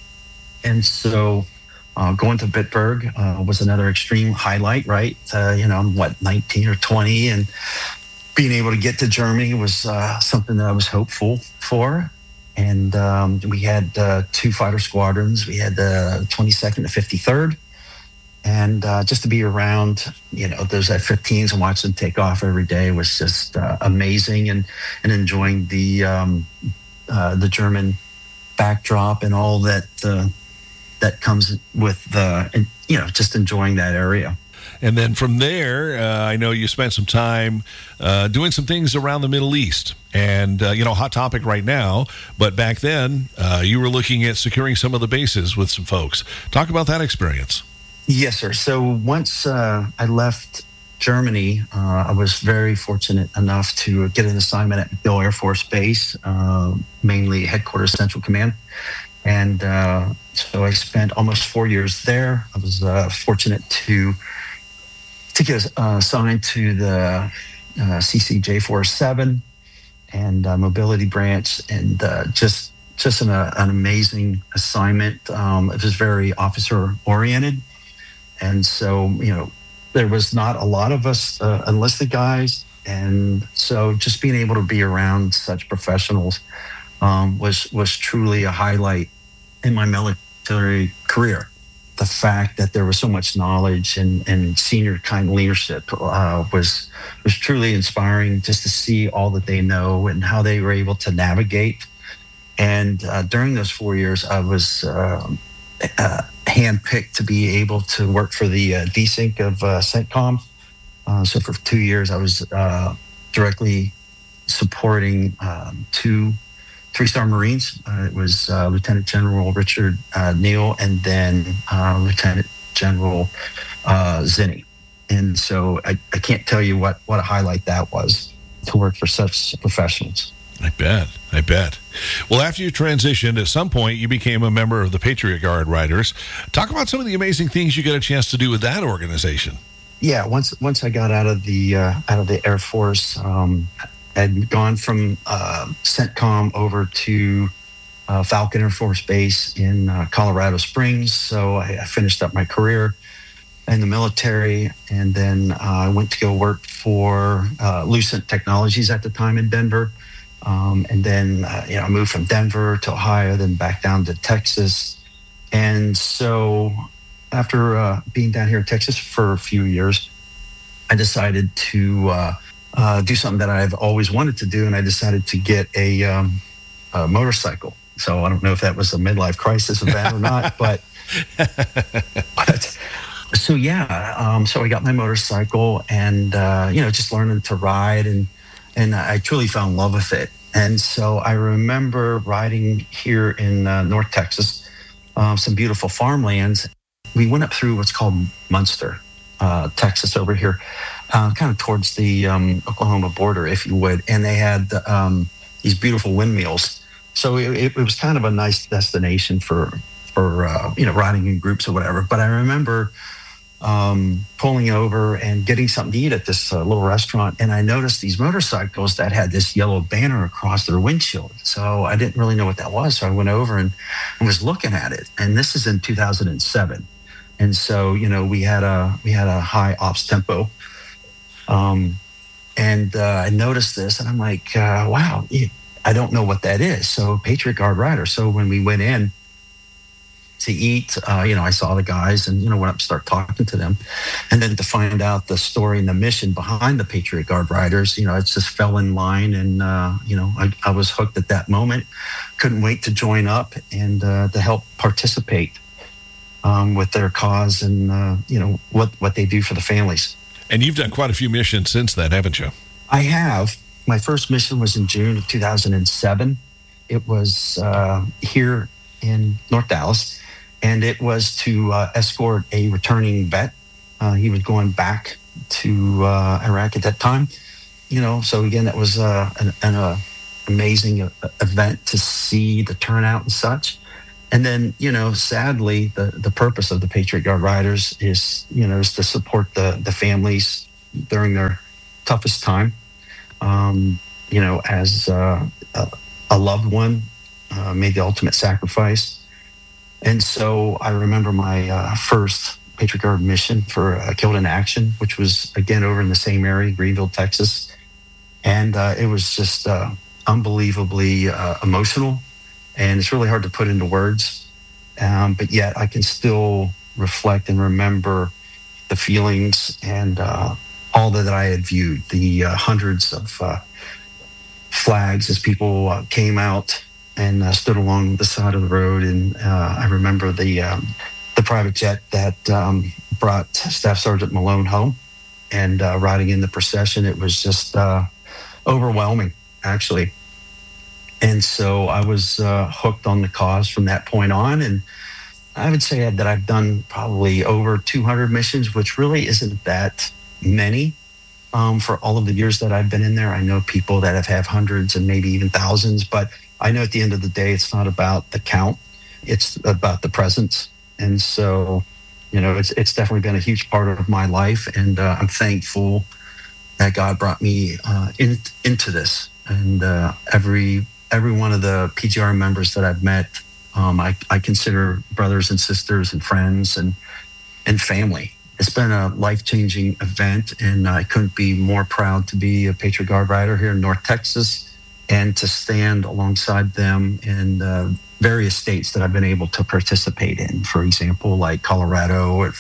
And so uh, going to Bitburg uh, was another extreme highlight, right? Uh, you know, I'm what, nineteen or twenty, and being able to get to Germany was uh, something that I was hopeful for. And um, we had uh, two fighter squadrons. We had the twenty-second to fifty-third. And uh, just to be around, you know, those F fifteens and watch them take off every day was just uh, amazing. And, and enjoying the um, uh, the German backdrop and all that uh, that comes with the, and, you know, just enjoying that area. And then from there, uh, I know you spent some time uh, doing some things around the Middle East. And, uh, you know, hot topic right now. But back then, uh, you were looking at securing some of the bases with some folks. Talk about that experience. Yes, sir. So once uh, I left Germany, uh, I was very fortunate enough to get an assignment at MacDill Air Force Base, uh, mainly Headquarters Central Command. And uh, so I spent almost four years there. I was uh, fortunate to... to get uh, assigned to the uh, C C J forty-seven and uh, mobility branch, and uh, just just an, uh, an amazing assignment. Um, it was very officer oriented, and so you know there was not a lot of us uh, enlisted guys, and so just being able to be around such professionals um, was was truly a highlight in my military career. The fact that there was so much knowledge and, and senior kind of leadership uh, was was truly inspiring, just to see all that they know and how they were able to navigate. And uh, during those four years, I was uh, uh, handpicked to be able to work for the uh, D SYNC of uh, CENTCOM. Uh, so for two years, I was uh, directly supporting um, two three-star Marines. Uh, it was uh, Lieutenant General Richard uh, Neal and then uh, Lieutenant General uh, Zinni. And so I, I can't tell you what, what a highlight that was to work for such professionals. I bet. I bet. Well, after you transitioned, at some point you became a member of the Patriot Guard Riders. Talk about some of the amazing things you got a chance to do with that organization. Yeah, once once I got out of the uh, out of the Air Force, um, I'd gone from uh, CENTCOM over to uh, Falcon Air Force Base in uh, Colorado Springs. So I, I finished up my career in the military, and then uh, I went to go work for uh, Lucent Technologies at the time in Denver. Um, and then, uh, you know, I moved from Denver to Ohio, then back down to Texas. And so after uh, being down here in Texas for a few years, I decided to uh, uh, do something that I've always wanted to do. And I decided to get a, um, a motorcycle. So I don't know if that was a midlife crisis event or not, but, but so yeah. Um, so I got my motorcycle and, uh, you know, just learning to ride, and, and I truly fell in love with it. And so I remember riding here in uh, North Texas, uh, some beautiful farmlands. We went up through what's called Munster, uh, Texas over here, uh, kind of towards the um, Oklahoma border, if you would. And they had um, these beautiful windmills. So it, it was kind of a nice destination for, for uh, you know, riding in groups or whatever. But I remember um, pulling over and getting something to eat at this uh, little restaurant. And I noticed these motorcycles that had this yellow banner across their windshield. So I didn't really know what that was. So I went over and, and was looking at it. And this is in two thousand seven. And so, you know, we had a, we had a high ops tempo. Um, and uh, I noticed this, and I'm like, uh, wow, I don't know what that is. So Patriot Guard Rider. So when we went in to eat, uh, you know, I saw the guys and, you know, went up and start talking to them. And then to find out the story and the mission behind the Patriot Guard Riders, you know, it just fell in line. And, uh, you know, I, I was hooked at that moment. Couldn't wait to join up and uh, to help participate um, with their cause and, uh, you know, what, what they do for the families. And you've done quite a few missions since then, haven't you? I have. My first mission was in June of two thousand seven. It was uh, here in North Dallas, and it was to uh, escort a returning vet. Uh, he was going back to uh, Iraq at that time. You know, so again, that was uh, an, an uh, amazing uh, event to see the turnout and such. And then, you know, sadly, the, the purpose of the Patriot Guard Riders is, you know, is to support the, the families during their toughest time. Um, you know, as uh, a, a loved one uh, made the ultimate sacrifice. And so I remember my uh, first Patriot Guard mission for uh, Killed in Action, which was, again, over in the same area, Greenville, Texas. And uh, it was just uh, unbelievably uh, emotional. And it's really hard to put into words. Um, but yet I can still reflect and remember the feelings and uh, all that I had viewed, the uh, hundreds of uh, flags as people uh, came out and uh, stood along the side of the road. And uh, I remember the um, the private jet that um, brought Staff Sergeant Malone home and uh, riding in the procession. It was just uh, overwhelming, actually. And so I was uh, hooked on the cause from that point on. And I would say that I've done probably over two hundred missions, which really isn't that many um, for all of the years that I've been in there. I know people that have had hundreds and maybe even thousands, but I know at the end of the day, it's not about the count. It's about the presence. And so, you know, it's it's definitely been a huge part of my life. And uh, I'm thankful that God brought me uh, in, into this. And uh, every every one of the P G R members that I've met, um, I, I consider brothers and sisters and friends and and family. It's been a life-changing event, and I couldn't be more proud to be a Patriot Guard Rider here in North Texas and to stand alongside them in uh, various states that I've been able to participate in. For example, like Colorado, or,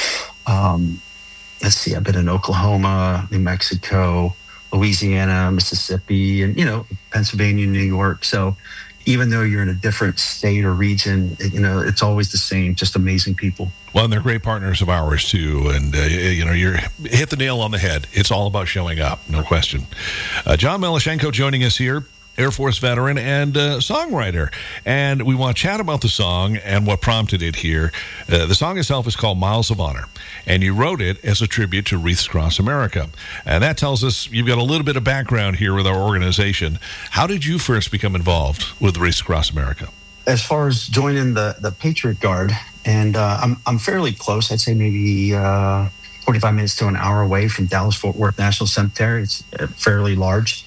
um, let's see, I've been in Oklahoma, New Mexico, Louisiana, Mississippi, and, you know, Pennsylvania, New York. So even though you're in a different state or region, you know, it's always the same, just amazing people. Well, and they're great partners of ours, too. And, uh, you know, you're hit the nail on the head. It's all about showing up, no question. Uh, John Milashenko joining us here, Air Force veteran and uh, songwriter. And we want to chat about the song and what prompted it here. Uh, the song itself is called Miles of Honor, and you wrote it as a tribute to Wreaths Across America. And that tells us you've got a little bit of background here with our organization. How did you first become involved with Wreaths Across America? As far as joining the, the Patriot Guard, and uh, I'm, I'm fairly close, I'd say maybe uh, forty-five minutes to an hour away from Dallas-Fort Worth National Cemetery. It's fairly large.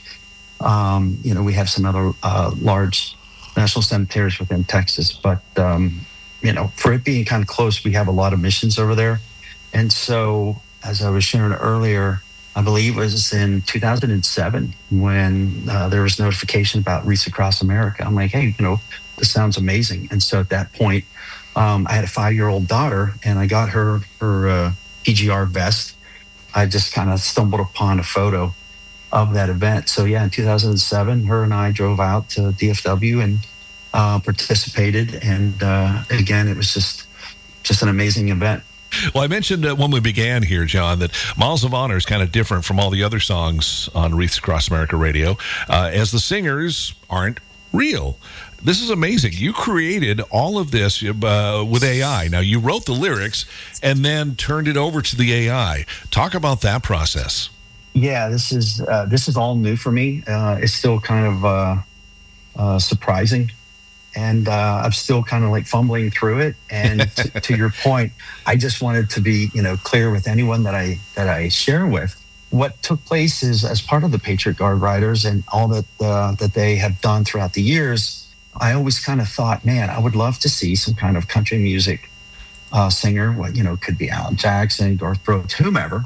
Um, you know, we have some other uh, large national cemeteries within Texas, but, um, you know, for it being kind of close, we have a lot of missions over there. And so, as I was sharing earlier, I believe it was in two thousand seven when uh, there was notification about Wreaths Across America. I'm like, hey, you know, this sounds amazing. And so at that point, um, I had a five-year-old daughter, and I got her her uh, P G R vest. I just kind of stumbled upon a photo of that event. So yeah, in two thousand seven, her and I drove out to D F W and uh, participated. And uh, again, it was just just an amazing event. Well, I mentioned uh, when we began here, John, that Miles of Honor is kind of different from all the other songs on Wreaths Across America Radio, uh, as the singers aren't real. This is amazing. You created all of this uh, with A I. Now, you wrote the lyrics and then turned it over to the A I. Talk about that process. Yeah, this is uh, this is all new for me. Uh, it's still kind of uh, uh, surprising, and uh, I'm still kind of like fumbling through it. And to, to your point, I just wanted to be, you know, clear with anyone that I that I share with. What took place is, as part of the Patriot Guard Riders and all that uh, that they have done throughout the years, I always kind of thought, man, I would love to see some kind of country music uh, singer. What, you know, could be Alan Jackson, Garth Brooks, whomever.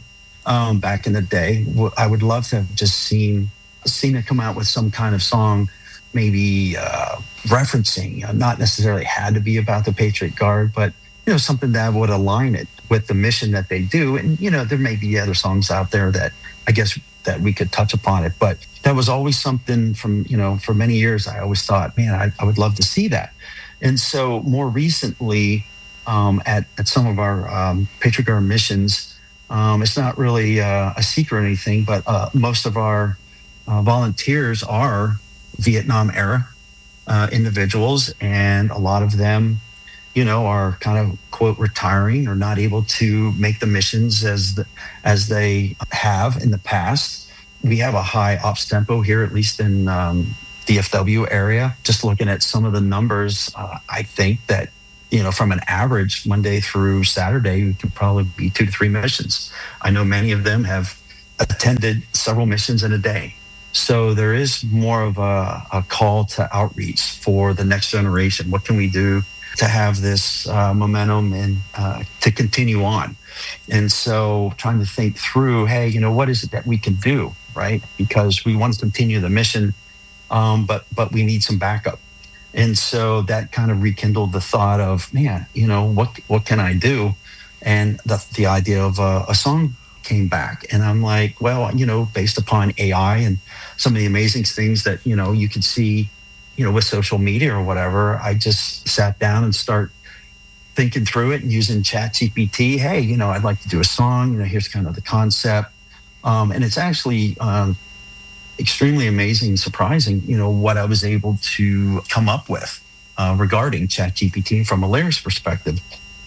um, back in the day. I would love to have just seen seen it come out with some kind of song, maybe uh, referencing, uh, not necessarily had to be about the Patriot Guard, but you know, something that would align it with the mission that they do. And you know, there may be other songs out there that I guess that we could touch upon it, but that was always something from, you know, for many years, I always thought, man, I, I would love to see that. And so more recently, um, at, at some of our um, Patriot Guard missions, um, it's not really uh, a secret or anything, but uh, most of our uh, volunteers are Vietnam era uh, individuals, and a lot of them, you know, are kind of, quote, retiring or not able to make the missions as the, as they have in the past. We have a high ops tempo here, at least in um, D F W area. Just looking at some of the numbers, uh, I think that, you know, from an average Monday through Saturday, we could probably be two to three missions. I know many of them have attended several missions in a day. So there is more of a, a call to outreach for the next generation. What can we do to have this uh, momentum and uh, to continue on? And so trying to think through, hey, you know, what is it that we can do, right? Because we want to continue the mission, um, but but we need some backup. And so that kind of rekindled the thought of, man, you know, what what can I do? And the the idea of a, a song came back. And I'm like, well, you know, based upon A I and some of the amazing things that, you know, you could see, you know, with social media or whatever, I just sat down and start thinking through it and using ChatGPT. Hey, you know, I'd like to do a song. You know, here's kind of the concept. Um, and it's actually um, extremely amazing and surprising, you know, what I was able to come up with uh, regarding ChatGPT from a lyrics perspective.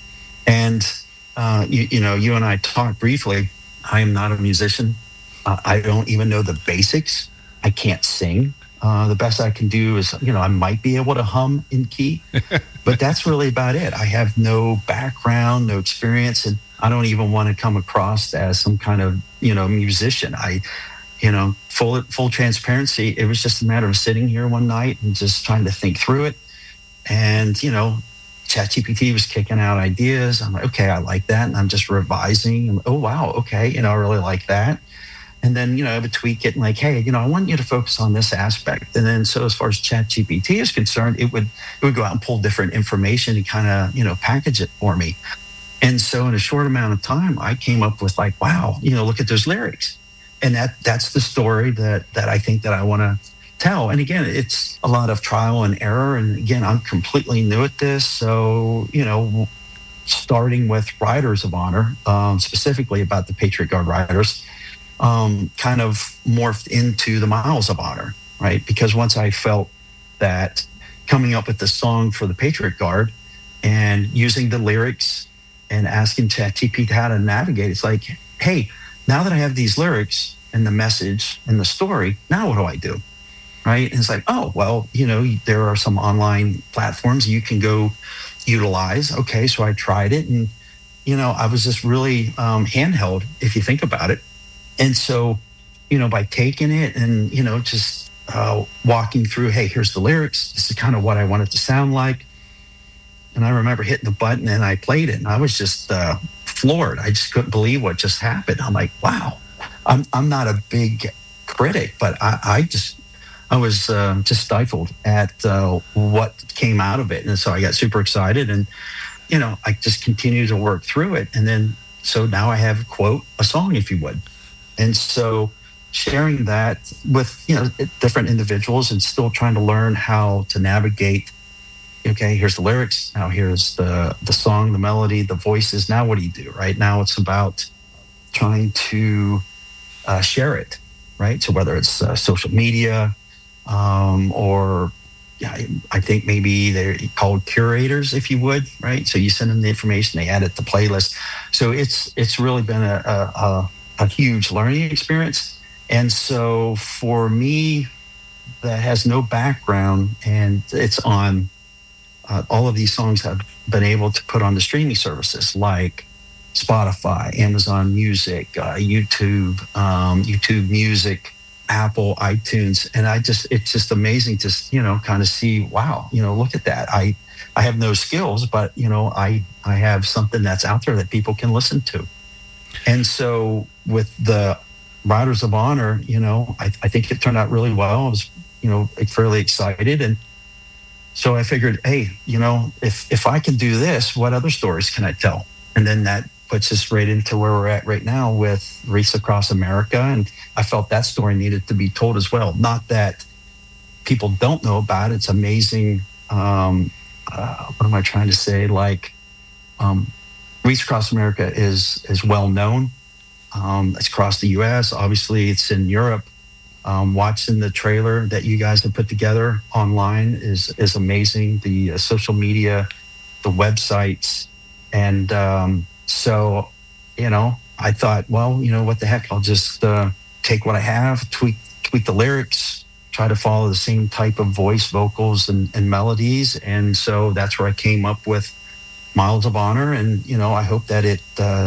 And, uh, you, you know, you and I talked briefly. I am not a musician. Uh, I don't even know the basics. I can't sing. Uh, the best I can do is, you know, I might be able to hum in key, but that's really about it. I have no background, no experience, and I don't even want to come across as some kind of, you know, musician. I, you know, full full transparency, it was just a matter of sitting here one night and just trying to think through it. And, you know, ChatGPT was kicking out ideas. I'm like, okay, I like that. And I'm just revising. And, oh, wow, okay, you know, I really like that. And then, you know, I would tweak it and like, hey, you know, I want you to focus on this aspect. And then so as far as ChatGPT is concerned, it would it would go out and pull different information and kind of, you know, package it for me. And so in a short amount of time, I came up with like, wow, you know, look at those lyrics. And that that's the story that that I think that I want to tell. And again, it's a lot of trial and error. And again, I'm completely new at this. So, you know, starting with Riders of Honor, um, specifically about the Patriot Guard Riders, Um, kind of morphed into the Miles of Honor, right? Because once I felt that coming up with the song for the Patriot Guard and using the lyrics and asking ChatGPT how to navigate, it's like, hey, now that I have these lyrics and the message and the story, now what do I do, right? And it's like, oh, well, you know, there are some online platforms you can go utilize. Okay, so I tried it, and, you know, I was just really um, handheld, if you think about it. And so, you know, by taking it and, you know, just uh, walking through, hey, here's the lyrics. This is kind of what I want it to sound like. And I remember hitting the button and I played it, and I was just uh, floored. I just couldn't believe what just happened. I'm like, wow, I'm I'm not a big critic, but I, I just, I was uh, just stifled at uh, what came out of it. And so I got super excited, and, you know, I just continued to work through it. And then, so now I have, quote, a song, if you would. And so sharing that with, you know, different individuals and still trying to learn how to navigate, okay, here's the lyrics. Now here's the, the song, the melody, the voices. Now what do you do, right? Now it's about trying to uh, share it, right? So whether it's uh, social media um, or, yeah, I think maybe they're called curators, if you would, right? So you send them the information, they add it to playlist. So it's it's really been a, a, a a huge learning experience. And so for me, that has no background, and it's on uh, all of these songs I've been able to put on the streaming services like Spotify, Amazon Music, uh, YouTube, um, YouTube Music, Apple, iTunes. And I just, it's just amazing to, you know, kind of see, wow, you know, look at that. I, I have no skills, but, you know, I, I have something that's out there that people can listen to. And so with the Riders of Honor, you know, I, I think it turned out really well. I was, you know, fairly excited. And so I figured, hey, you know, if, if I can do this, what other stories can I tell? And then that puts us right into where we're at right now with Wreaths Across America. And I felt that story needed to be told as well. Not that people don't know about it. It's amazing. Um, uh, what am I trying to say? Like, um, Wreaths Across America is, is well known. Um, it's across the U S. Obviously, it's in Europe. Um, watching the trailer that you guys have put together online is is amazing. The uh, social media, the websites, and um, so, you know, I thought, well, you know, what the heck? I'll just uh, take what I have, tweak tweak the lyrics, try to follow the same type of voice, vocals, and, and melodies, and so that's where I came up with Miles of Honor. And you know, I hope that it uh,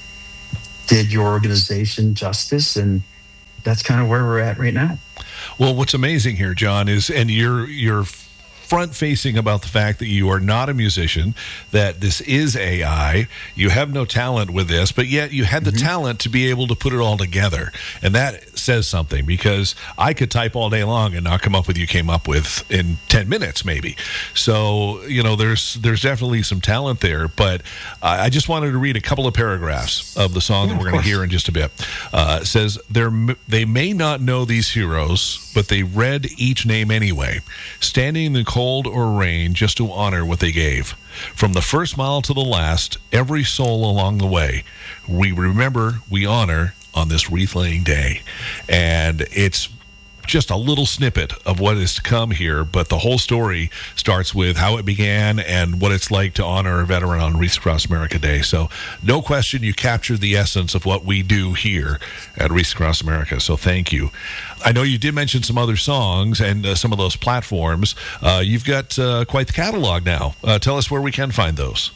did your organization justice, and that's kind of where we're at right now. Well, what's amazing here, John, is, and you're you're front-facing about the fact that you are not a musician, that this is A I, you have no talent with this, but yet you had the mm-hmm. talent to be able to put it all together. And that says something, because I could type all day long and not come up with you came up with in ten minutes maybe. So, you know, there's there's definitely some talent there, but uh, I just wanted to read a couple of paragraphs of the song yeah, that we're going to hear in just a bit. Uh, it says, they may not know these heroes, but they read each name anyway, standing in the cold or rain just to honor what they gave. From the first mile to the last, every soul along the way, we remember, we honor on this wreath-laying day. And it's just a little snippet of what is to come here, but the whole story starts with how it began and what it's like to honor a veteran on Wreaths Across America Day. So no question, you captured the essence of what we do here at Wreaths Across America, so thank you. I know you did mention some other songs and uh, some of those platforms. Uh, you've got uh, quite the catalog now. Uh, tell us where we can find those.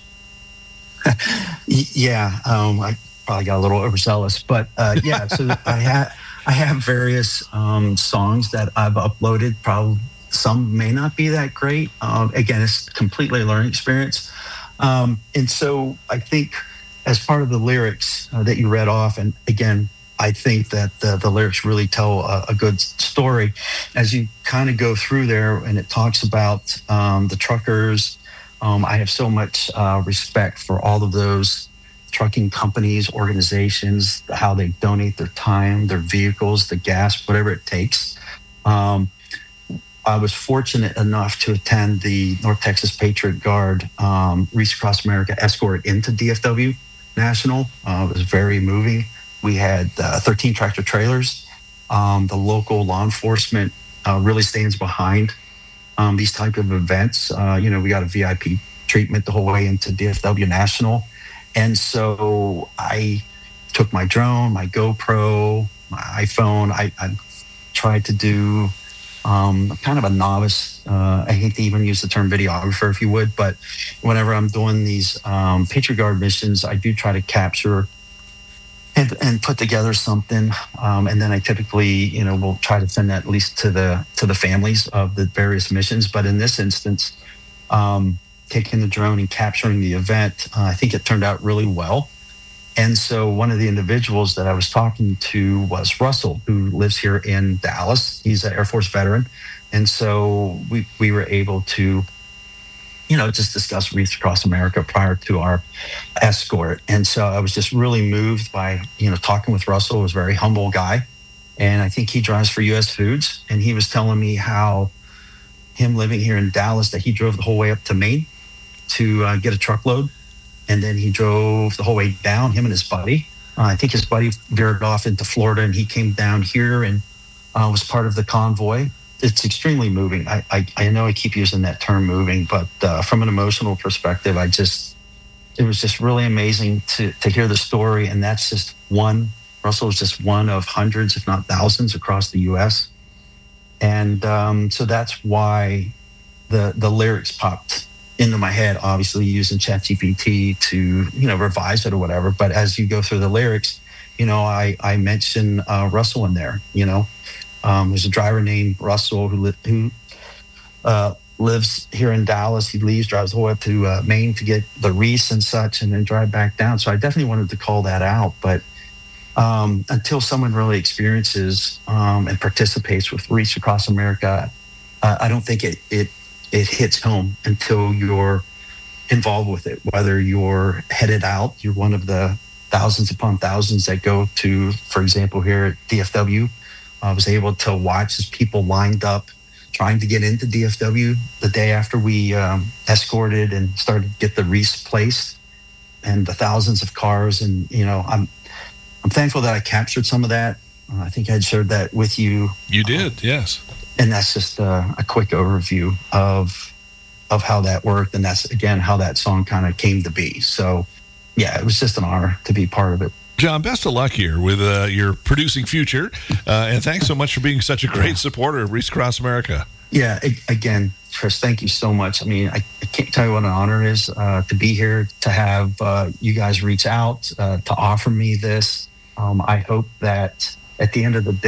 yeah, um, I probably got a little overzealous, but uh, yeah, so I have I have various um, songs that I've uploaded. Probably some may not be that great. Um, again, it's completely a learning experience. Um, and so I think as part of the lyrics uh, that you read off, and again, I think that the, the lyrics really tell a, a good story. As you kind of go through there, and it talks about um, the truckers, um, I have so much uh, respect for all of those trucking companies, organizations, how they donate their time, their vehicles, the gas, whatever it takes. Um, I was fortunate enough to attend the North Texas Patriot Guard um, Wreaths Across America escort into D F W National. Uh, it was very moving. We had uh, thirteen tractor trailers. Um, the local law enforcement uh, really stands behind um, these type of events. Uh, you know, we got a V I P treatment the whole way into D F W National. And so I took my drone, my GoPro, my iPhone. I, I tried to do um, kind of a novice. Uh, I hate to even use the term videographer, if you would, but whenever I'm doing these um, Patriot Guard missions, I do try to capture and, and put together something. Um, and then I typically, you know, will try to send that at least to the to the families of the various missions. But in this instance, um, taking the drone and capturing the event, uh, I think it turned out really well. And so one of the individuals that I was talking to was Russell, who lives here in Dallas. He's an Air Force veteran. And so we, we were able to, you know, just discuss Wreaths Across America prior to our escort. And so I was just really moved by, you know, talking with Russell. He was a very humble guy. And I think he drives for U S Foods. And he was telling me how him living here in Dallas, that he drove the whole way up to Maine to uh, get a truckload. And then he drove the whole way down, him and his buddy. Uh, I think his buddy veered off into Florida, and he came down here and uh, was part of the convoy. It's extremely moving. I, I, I know I keep using that term moving, but uh, from an emotional perspective, I just, it was just really amazing to, to hear the story. And that's just one, Russell is just one of hundreds, if not thousands, across the U S. And um, so that's why the the lyrics popped into my head, obviously using ChatGPT to, you know, revise it or whatever. But as you go through the lyrics, you know, I, I mentioned uh, Russell in there, you know. Um, there's a driver named Russell who, li- who uh, lives here in Dallas. He leaves, drives the whole way up to uh, Maine to get the wreaths and such, and then drive back down. So I definitely wanted to call that out. But um, until someone really experiences um, and participates with Reach Across America, uh, I don't think it, it it hits home until you're involved with it. Whether you're headed out, you're one of the thousands upon thousands that go to, for example, here at D F W. I was able to watch as people lined up trying to get into D F W the day after we um, escorted and started to get the wreaths placed, and the thousands of cars. And, you know, I'm I'm thankful that I captured some of that. Uh, I think I'd shared that with you. You did, yes. And that's just a, a quick overview of of how that worked. And that's, again, how that song kind of came to be. So, yeah, it was just an honor to be part of it. John, best of luck here with uh, your producing future. Uh, and thanks so much for being such a great supporter of Reach Across America. Yeah, again, Chris, thank you so much. I mean, I, I can't tell you what an honor it is uh, to be here, to have uh, you guys reach out, uh, to offer me this. Um, I hope that at the end of the day,